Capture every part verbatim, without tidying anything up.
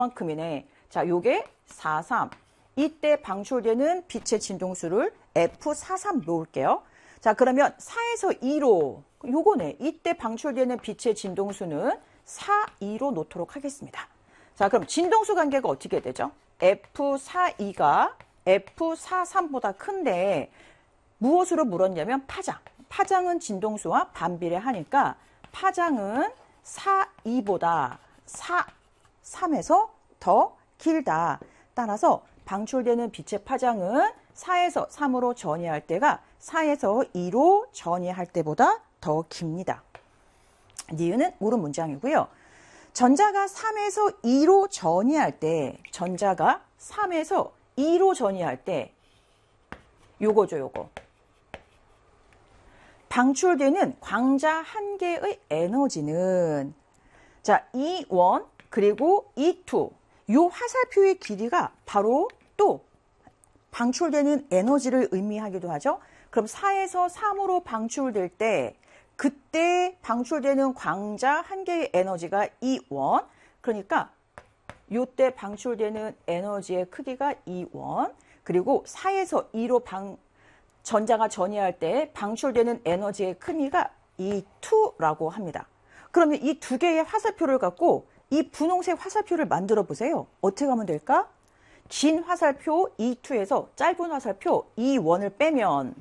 만큼이네. 자, 요게 사십삼. 이때 방출되는 빛의 진동수를 에프 사십삼 놓을게요. 자, 그러면 사에서 이로 요거네. 이때 방출되는 빛의 진동수는 사십이로 놓도록 하겠습니다. 자, 그럼 진동수 관계가 어떻게 되죠? 에프 사십이가 에프 사십삼보다 큰데 무엇으로 물었냐면 파장. 파장은 진동수와 반비례하니까 파장은 사십이보다 사십삼에서 더 길다. 따라서 방출되는 빛의 파장은 사에서 삼으로 전이할 때가 사에서 이로 전이할 때보다 더 깁니다. 니은은 옳은 문장이고요. 전자가 삼에서 이로 전이할 때, 전자가 삼에서 이로 전이할 때 요거죠, 요거. 방출되는 광자 한 개의 에너지는 자, 이 원 그리고 이 투 요 화살표의 길이가 바로 또 방출되는 에너지를 의미하기도 하죠. 그럼 사에서 삼으로 방출될 때 그때 방출되는 광자 한 개의 에너지가 이 원. 그러니까 요때 방출되는 에너지의 크기가 이 원. 그리고 사에서 이로 방, 전자가 전이할 때 방출되는 에너지의 크기가 이 투라고 합니다. 그러면 이 두 개의 화살표를 갖고 이 분홍색 화살표를 만들어 보세요. 어떻게 하면 될까? 긴 화살표 이 투에서 짧은 화살표 이 원을 빼면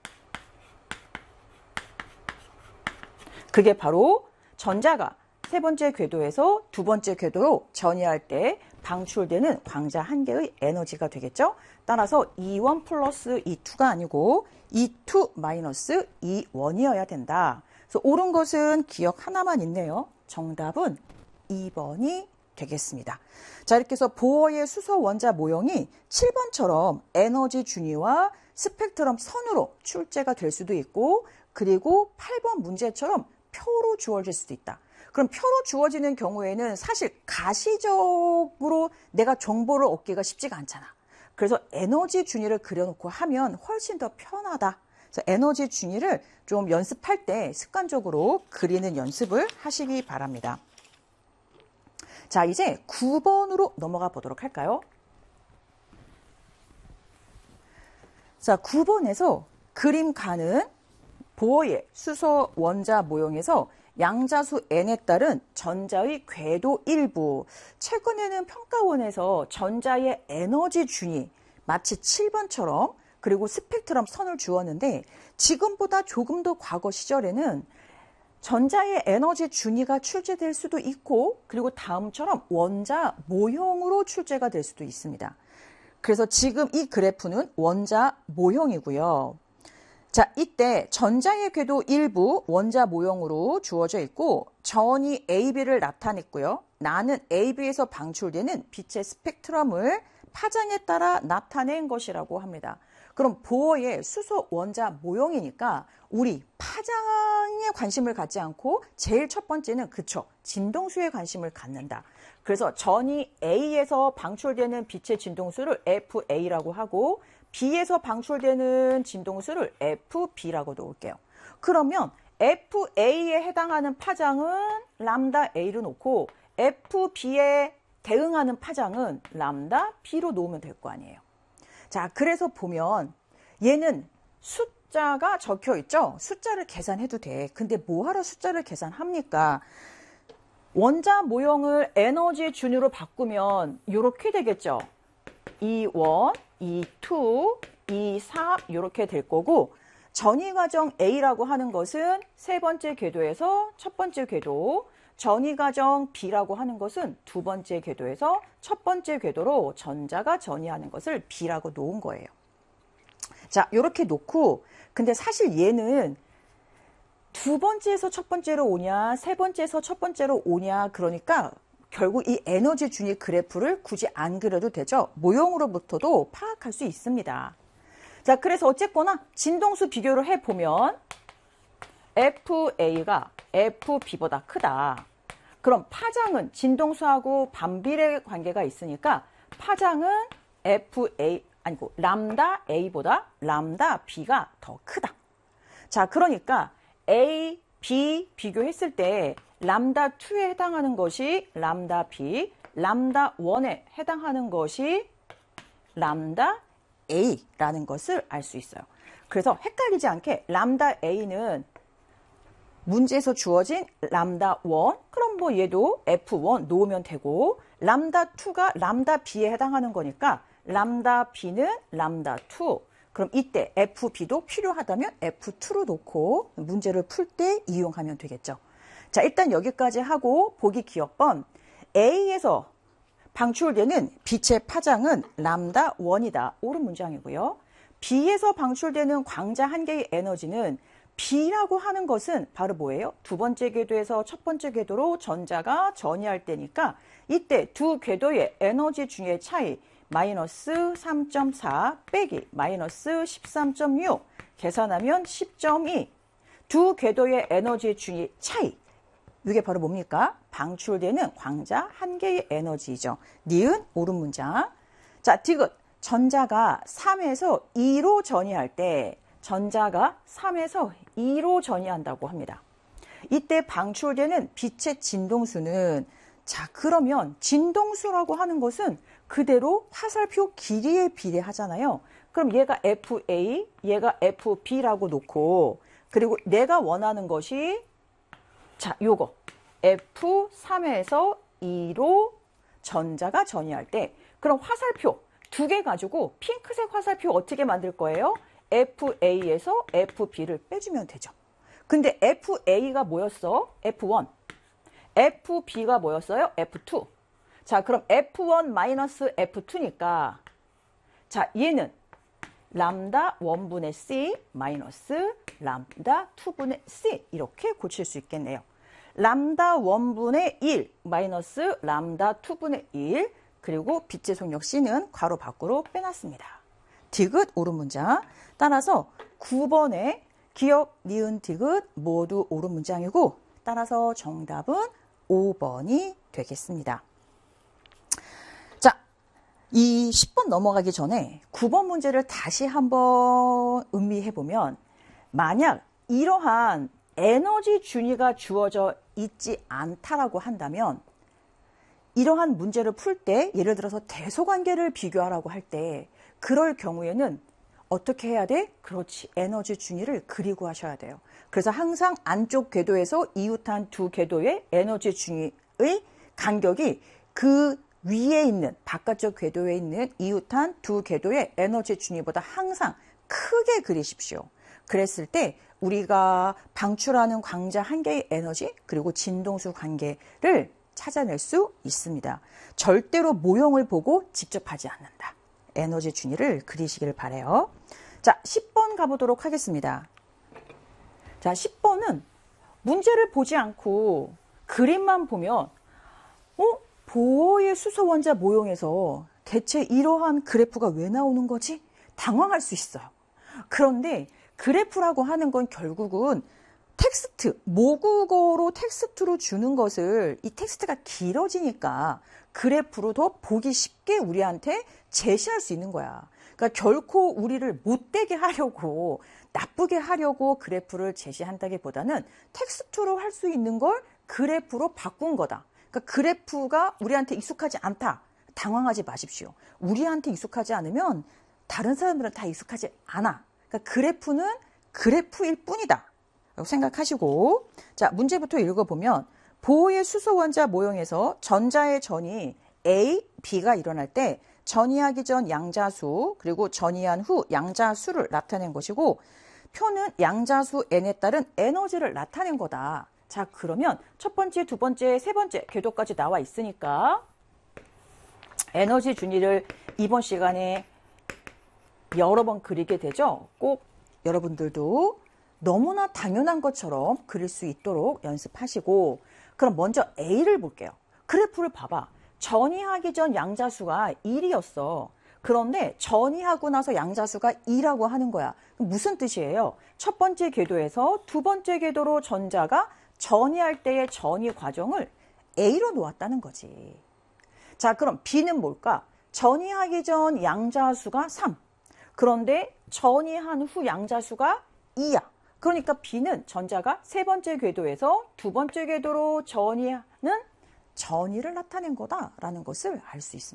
그게 바로 전자가 세 번째 궤도에서 두 번째 궤도로 전이할 때 방출되는 광자 한 개의 에너지가 되겠죠. 따라서 이 원 플러스 이 투가 아니고 이 투 마이너스 이 원이어야 된다. 그래서 옳은 것은 기억 하나만 있네요. 정답은 이 번이 되겠습니다. 자, 이렇게 해서 보어의 수소 원자 모형이 칠 번처럼 에너지 준위와 스펙트럼 선으로 출제가 될 수도 있고, 그리고 팔 번 문제처럼 표로 주어질 수도 있다. 그럼 표로 주어지는 경우에는 사실 가시적으로 내가 정보를 얻기가 쉽지가 않잖아. 그래서 에너지 준위를 그려놓고 하면 훨씬 더 편하다. 그래서 에너지 준위를 좀 연습할 때 습관적으로 그리는 연습을 하시기 바랍니다. 자, 이제 구 번으로 넘어가 보도록 할까요? 자, 구 번에서 그림 가는 보어의 수소 원자 모형에서 양자수 n에 따른 전자의 궤도 일부. 최근에는 평가원에서 전자의 에너지 준위 마치 칠 번처럼 그리고 스펙트럼 선을 주었는데, 지금보다 조금 더 과거 시절에는 전자의 에너지 준위가 출제될 수도 있고, 그리고 다음처럼 원자 모형으로 출제가 될 수도 있습니다. 그래서 지금 이 그래프는 원자 모형이고요. 자, 이때 전자의 궤도 일부 원자 모형으로 주어져 있고, 전이 에이 비를 나타냈고요. 나는 에이 비에서 방출되는 빛의 스펙트럼을 파장에 따라 나타낸 것이라고 합니다. 그럼 보어의 수소 원자 모형이니까 우리 파장에 관심을 갖지 않고 제일 첫 번째는 그쵸, 진동수에 관심을 갖는다. 그래서 전이 A에서 방출되는 빛의 진동수를 에프 에이라고 하고, B에서 방출되는 진동수를 에프 비라고 놓을게요. 그러면 에프 에이에 해당하는 파장은 람다 A로 놓고 에프 비에 대응하는 파장은 람다 B로 놓으면 될 거 아니에요. 자, 그래서 보면 얘는 숫자가 적혀 있죠? 숫자를 계산해도 돼. 근데 뭐하러 숫자를 계산합니까? 원자 모형을 에너지 준위로 바꾸면 이렇게 되겠죠? 이 원, 이 투, 이 삼 이렇게 될 거고, 전이 과정 A라고 하는 것은 세 번째 궤도에서 첫 번째 궤도, 전이 과정 B라고 하는 것은 두 번째 궤도에서 첫 번째 궤도로 전자가 전이하는 것을 B라고 놓은 거예요. 자, 이렇게 놓고, 근데 사실 얘는 두 번째에서 첫 번째로 오냐, 세 번째에서 첫 번째로 오냐, 그러니까 결국 이 에너지 준위 그래프를 굳이 안 그려도 되죠. 모형으로부터도 파악할 수 있습니다. 자, 그래서 어쨌거나 진동수 비교를 해보면 에프 에이가 에프 비보다 크다. 그럼 파장은 진동수하고 반비례 관계가 있으니까 파장은 에프 에이, 아니고 람다 A보다 람다 B가 더 크다. 자, 그러니까 A, B 비교했을 때 람다 이에 해당하는 것이 람다 B, 람다 일에 해당하는 것이 람다 A라는 것을 알 수 있어요. 그래서 헷갈리지 않게 람다 A는 문제에서 주어진 람다 일, 그럼 뭐 얘도 에프 일 놓으면 되고, 람다 이가 람다 B에 해당하는 거니까 람다 B는 람다 이. 그럼 이때 에프 비도 필요하다면 에프 이로 놓고 문제를 풀 때 이용하면 되겠죠. 자, 일단 여기까지 하고 보기 기억번. A에서 방출되는 빛의 파장은 람다 일이다. 옳은 문장이고요. B에서 방출되는 광자 한 개의 에너지는 B라고 하는 것은 바로 뭐예요? 두 번째 궤도에서 첫 번째 궤도로 전자가 전이할 때니까 이때 두 궤도의 에너지 중의 차이 마이너스 삼 점 사 빼기 마이너스 십삼 점 육 계산하면 십 점 이. 두 궤도의 에너지 중의 차이. 이게 바로 뭡니까? 방출되는 광자 한 개의 에너지죠. 니은 옳은 문장. 자, 디귿. 전자가 삼에서 이로 전이할 때 전자가 삼에서 이로 전이한다고 합니다. 이때 방출되는 빛의 진동수는, 자, 그러면 진동수라고 하는 것은 그대로 화살표 길이에 비례하잖아요. 그럼 얘가 에프 에이, 얘가 에프 비라고 놓고, 그리고 내가 원하는 것이, 자, 요거 에프 삼에서 이로 전자가 전이할 때, 그럼 화살표 두 개 가지고 핑크색 화살표 어떻게 만들 거예요? 에프 에이에서 에프 비를 빼주면 되죠. 근데 에프 에이가 뭐였어? 에프 일. 에프 비가 뭐였어요? 에프 이. 자, 그럼 에프 일 마이너스 에프 이니까, 자, 얘는 람다 일분의 C 마이너스 람다 이분의 C 이렇게 고칠 수 있겠네요. 람다 일분의 일 마이너스 람다 이분의 일, 그리고 빛의 속력 C는 괄호 밖으로 빼놨습니다. 디귿 옳은 문장. 따라서 구 번에 기억, 니은, 디귿 모두 옳은 문장이고, 따라서 정답은 오 번이 되겠습니다. 자, 이 십 번 넘어가기 전에 구 번 문제를 다시 한번 음미해 보면, 만약 이러한 에너지 준위가 주어져 있지 않다라고 한다면, 이러한 문제를 풀 때, 예를 들어서 대소관계를 비교하라고 할 때, 그럴 경우에는 어떻게 해야 돼? 그렇지, 에너지 준위를 그리고 하셔야 돼요. 그래서 항상 안쪽 궤도에서 이웃한 두 궤도의 에너지 준위의 간격이 그 위에 있는, 바깥쪽 궤도에 있는 이웃한 두 궤도의 에너지 준위보다 항상 크게 그리십시오. 그랬을 때 우리가 방출하는 광자 한 개의 에너지, 그리고 진동수 관계를 찾아낼 수 있습니다. 절대로 모형을 보고 직접 하지 않는다. 에너지 준위를 그리시길 바라요. 자, 십 번 가보도록 하겠습니다. 자, 십 번은 문제를 보지 않고 그림만 보면, 어? 보어의 수소 원자 모형에서 대체 이러한 그래프가 왜 나오는 거지? 당황할 수 있어요. 그런데 그래프라고 하는 건 결국은 텍스트, 모국어로 텍스트로 주는 것을, 이 텍스트가 길어지니까 그래프로 더 보기 쉽게 우리한테 제시할 수 있는 거야. 그러니까 결코 우리를 못되게 하려고, 나쁘게 하려고 그래프를 제시한다기보다는 텍스트로 할 수 있는 걸 그래프로 바꾼 거다. 그러니까 그래프가 우리한테 익숙하지 않다. 당황하지 마십시오. 우리한테 익숙하지 않으면 다른 사람들은 다 익숙하지 않아. 그러니까 그래프는 그래프일 뿐이다. 생각하시고, 자, 문제부터 읽어보면, 보호의 수소 원자 모형에서 전자의 전이 A, B가 일어날 때 전이하기 전 양자수, 그리고 전이한 후 양자수를 나타낸 것이고, 표는 양자수 N에 따른 에너지를 나타낸 거다. 자, 그러면 첫 번째, 두 번째, 세 번째 궤도까지 나와 있으니까 에너지 준위를 이번 시간에 여러 번 그리게 되죠. 꼭 여러분들도 너무나 당연한 것처럼 그릴 수 있도록 연습하시고, 그럼 먼저 A를 볼게요. 그래프를 봐봐. 전이하기 전 양자수가 일이었어. 그런데 전이하고 나서 양자수가 이라고 하는 거야. 무슨 뜻이에요? 첫 번째 궤도에서 두 번째 궤도로 전자가 전이할 때의 전이 과정을 A로 놓았다는 거지. 자, 그럼 B는 뭘까? 전이하기 전 양자수가 삼. 그런데 전이한 후 양자수가 이야. 그러니까 B는 전자가 세 번째 궤도에서 두 번째 궤도로 전이하는 전이를 나타낸 거다라는 것을 알 수 있습니다.